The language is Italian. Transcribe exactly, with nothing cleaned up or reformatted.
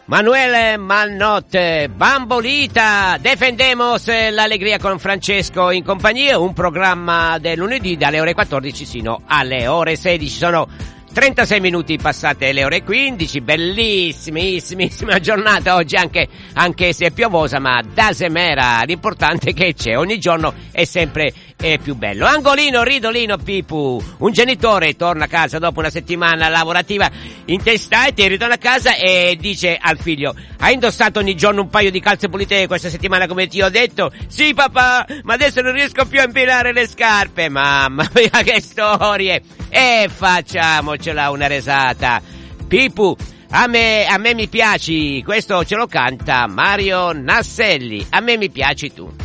Manuele Malnotte, Bambolita, Defendemos l'allegria con Francesco in compagnia, un programma del lunedì dalle ore quattordici sino alle ore sedici. Sono trentasei minuti passate le ore quindici, bellissimissima giornata oggi, anche, anche se è piovosa, ma da semera, l'importante è che c'è, ogni giorno è sempre è più bello. Angolino, ridolino, Pipu, un genitore torna a casa dopo una settimana lavorativa intestata e ritorna a casa e dice al figlio: hai indossato ogni giorno un paio di calze pulite questa settimana come ti ho detto? Sì papà, ma adesso non riesco più a impilare le scarpe. Mamma mia, che storie! E facciamocela una risata. Pipu, a me, a me mi piaci, questo ce lo canta Mario Nasselli, a me mi piaci tu.